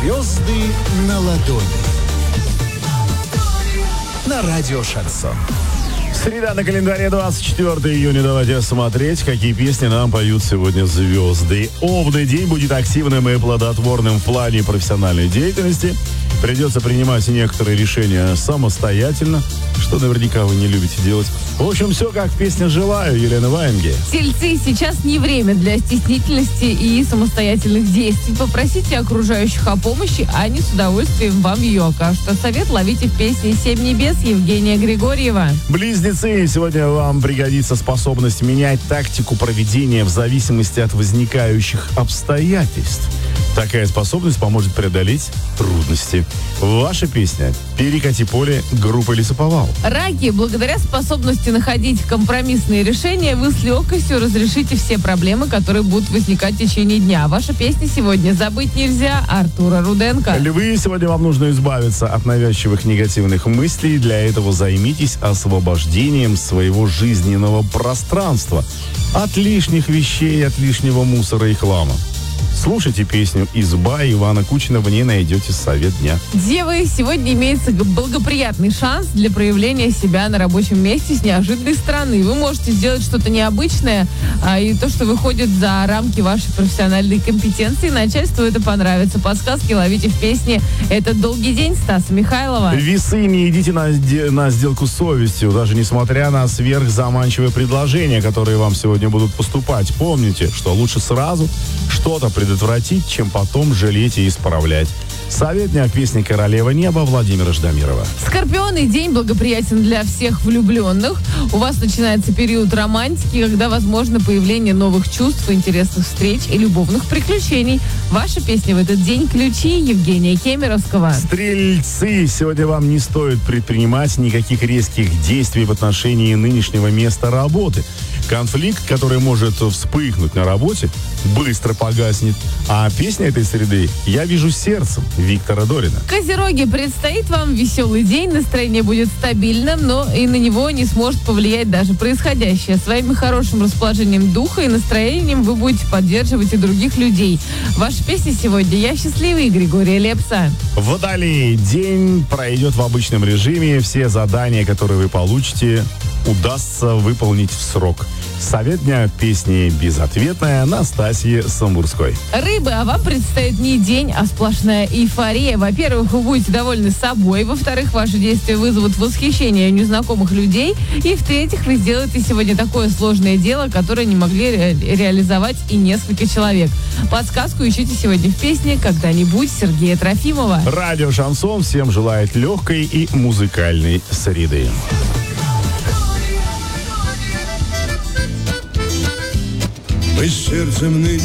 Звезды на ладони. На радио «Шансон». Среда на календаре, 24 июня. Давайте смотреть, какие песни нам поют сегодня звезды. Овный день будет активным и плодотворным в плане профессиональной деятельности. Придется принимать некоторые решения самостоятельно, что наверняка вы не любите делать. В общем, все как песня «Желаю» Елены Ваенги. Тельцы, сейчас не время для стеснительности и самостоятельных действий. Попросите окружающих о помощи, а они с удовольствием вам ее окажут. А совет ловите в песне «Семь небес» Евгения Григорьева. Близнецы, сегодня вам пригодится способность менять тактику проведения в зависимости от возникающих обстоятельств. Такая способность поможет преодолеть трудности. Ваша песня «Перекати поле» группы «Лесоповал». Раки, благодаря способности находить компромиссные решения, вы с легкостью разрешите все проблемы, которые будут возникать в течение дня. Ваша песня сегодня «Забыть нельзя» Артура Руденко. Львы, сегодня вам нужно избавиться от навязчивых негативных мыслей. Для этого займитесь освобождением своего жизненного пространства от лишних вещей, от лишнего мусора и хлама. Слушайте песню «Изба» Ивана Кучина, в ней найдете совет дня. Девы, сегодня имеется благоприятный шанс для проявления себя на рабочем месте с неожиданной стороны. Вы можете сделать что-то необычное, и то, что выходит за рамки вашей профессиональной компетенции. Начальству это понравится. Подсказки ловите в песне «Этот долгий день» Стаса Михайлова. Весы, не идите на сделку с совестью, даже несмотря на сверхзаманчивые предложения, которые вам сегодня будут поступать. Помните, что лучше сразу что-то предотвратить, чем потом жалеть и исправлять. Совет дня, песни «Королева неба» Владимира Ждамирова. Скорпионы, день благоприятен для всех влюбленных. У вас начинается период романтики, когда возможно появление новых чувств, интересных встреч и любовных приключений. Ваша песня в этот день «Ключи» Евгения Кемеровского. Стрельцы, сегодня вам не стоит предпринимать никаких резких действий в отношении нынешнего места работы. Конфликт, который может вспыхнуть на работе, быстро погаснет. А песня этой среды «Я вижу сердцем» Виктора Дорина. Козероги, предстоит вам веселый день, настроение будет стабильным, но и на него не сможет повлиять даже происходящее. Своим хорошим расположением духа и настроением вы будете поддерживать и других людей. Ваша песня сегодня «Я счастливый» Григория Лепса. Водолей, день пройдет в обычном режиме. Все задания, которые вы получите, удастся выполнить в срок. Совет дня песни «Безответная» Настасьи Самбурской. Рыбы, а вам предстоит не день, а сплошная эйфория. Во-первых, вы будете довольны собой. Во-вторых, ваши действия вызовут восхищение незнакомых людей. И в-третьих, вы сделаете сегодня такое сложное дело, которое не могли реализовать и несколько человек. Подсказку ищите сегодня в песне «Когда-нибудь» Сергея Трофимова. Радио «Шансон» всем желает легкой и музыкальной среды. Мы с сердцем ныне